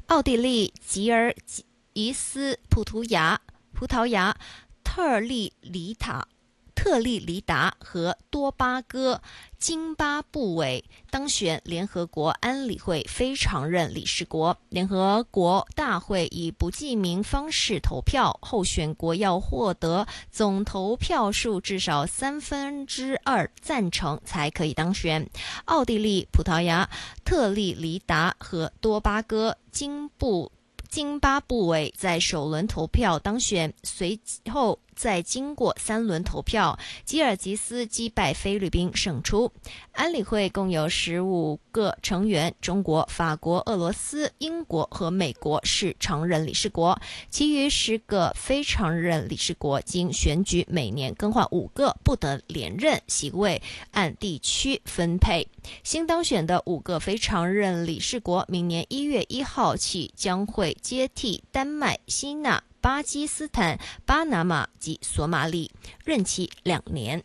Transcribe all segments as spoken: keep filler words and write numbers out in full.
奥地利、吉尔吉斯、葡萄牙、葡萄牙、特尔利里塔。特立尼达和多巴哥、津巴布韦当选联合国安理会非常任理事国。联合国大会以不记名方式投票，候选国要获得总投票数至少三分之二赞成才可以当选。奥地利、葡萄牙、特立尼达和多巴哥、津布津巴布韦在首轮投票当选，随后再经过三轮投票，吉尔吉斯击败菲律宾胜出。安理会共有十五个成员，中国、法国、俄罗斯、英国和美国是常任理事国，其余十个非常任理事国经选举每年更换五个，不得连任，席位按地区分配。新当选的五个非常任理事国，明年一月一号起将会接替丹麦、希腊、巴基斯坦、巴拿马及索马里，任期两年。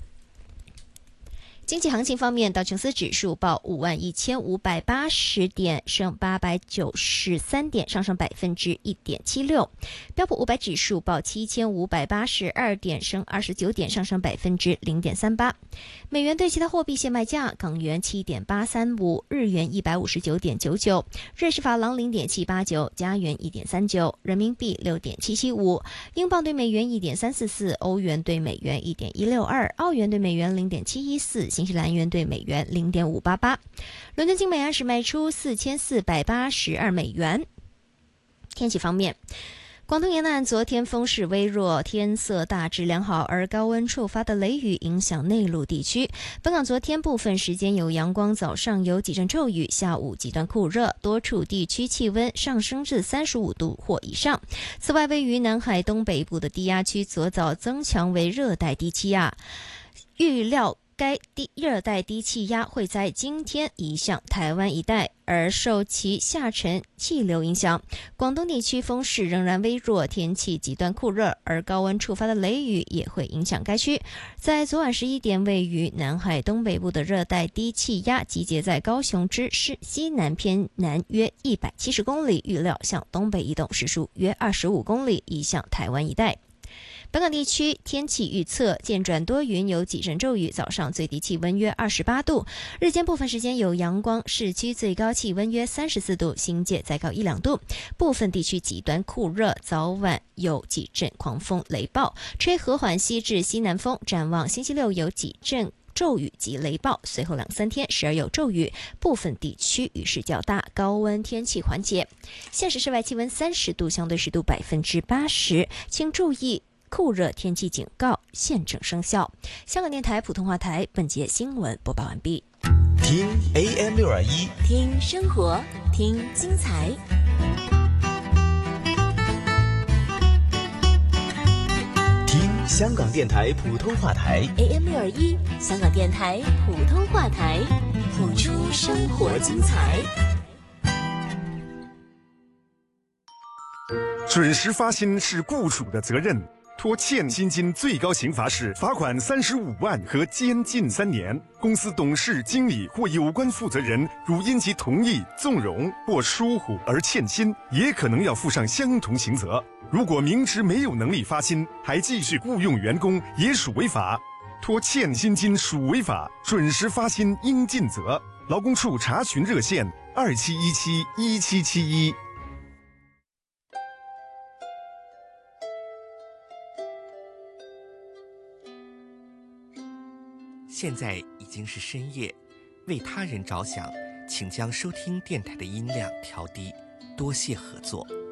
经济行情方面，道琼斯指数报五万一千五百八十点，升八百九十三点，上升百分之一点七六。标普五百指数报七千五百八十二点，升二十九点，上升百分之零点三八。美元对其他货币现卖价：港元七点八三五，日元一百五十九点九九，瑞士法郎零点七八九，加元一点三九，人民币六点七七五，英镑对美元一点三四四，欧元对美元一点一六二，澳元对美元零点七一四。新西兰元对美元 零点五八八， 伦敦金每盎司卖出四千四百八十二美元。天气方面，广东沿岸昨天风势微弱，天色大致良好，而高温触发的雷雨影响内陆地区。本港昨天部分时间有阳光，早上有几阵骤雨，下午极端酷热，多处地区气温上升至三十五度或以上。此外，位于南海东北部的低压区昨早增强为热带低气压，预料该低热带低气压会在今天移向台湾一带，而受其下沉气流影响，广东地区风势仍然微弱，天气极端酷热，而高温触发的雷雨也会影响该区。在昨晚十一点，位于南海东北部的热带低气压集结在高雄之西南偏南约一百七十公里，预料向东北移动，时速约二十五公里，移向台湾一带。本港地区天气预测渐转多云，有几阵骤雨，早上最低气温约二十八度，日间部分时间有阳光，市区最高气温约三十四度，新界再高一两度。部分地区极端酷热，早晚有几阵狂风雷暴，吹和缓西至西南风。展望星期六有几阵骤雨及雷暴，随后两三天时而有骤雨，部分地区雨势较大，高温天气缓解。现时室外气温三十度，相对湿度百分之八十，请注意酷热天气警告现正生效。香港电台普通话台本节新闻播报完毕。 听 A M 六二一， 听生活，听精彩。 听香港电台普通话台 A M 六二一，香港电台普通话台，谱出生活精彩。 准时发薪是雇主的责任。拖欠薪金最高刑罚是罚款三十五万和监禁三年。公司董事、经理或有关负责人如因其同意、纵容或疏忽而欠薪，也可能要负上相同刑责。如果明知没有能力发薪，还继续雇佣员工，也属违法。拖欠薪金属违法，准时发薪应尽责。劳工处查询热线：二七一七一七七一。 现在已经是深夜，为他人着想，请将收听电台的音量调低，多谢合作。